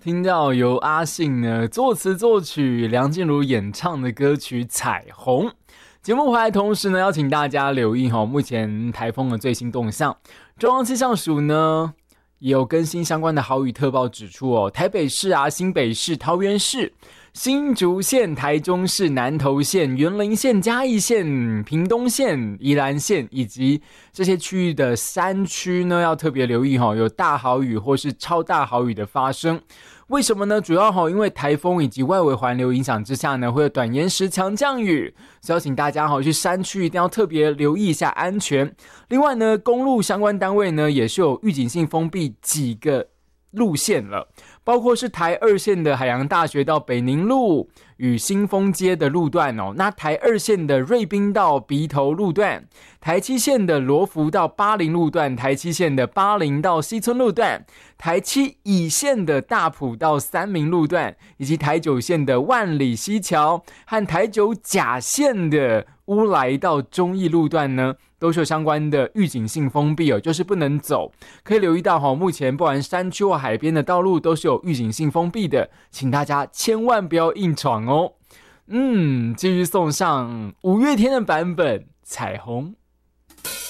听到由阿信呢作词作曲，梁静茹演唱的歌曲《彩虹》。节目回来同时呢，要请大家留意目前台风的最新动向。中央气象署呢也有更新相关的豪雨特报，指出台北市新北市、桃园市、新竹县、台中市、南投县、员林县、嘉义县、屏东县、宜兰县以及这些区域的山区呢，要特别留意有大豪雨或是超大豪雨的发生。为什么呢？主要因为台风以及外围环流影响之下呢，会有短延时强降雨，所以要请大家去山区一定要特别留意一下安全。另外呢，公路相关单位呢也是有预警性封闭几个路线了，包括是台2线的海洋大学到北宁路与新丰街的路段那台2线的瑞滨到鼻头路段，台7线的罗浮到巴林路段，台7线的巴林到西村路段，台7乙线的大埔到三民路段，以及台9线的万里西桥和台9甲线的乌来到忠义路段呢，都是有相关的预警性封闭就是不能走。可以留意到目前不管山区或海边的道路都是有预警性封闭的，请大家千万不要硬闯继续送上五月天的版本《彩虹》。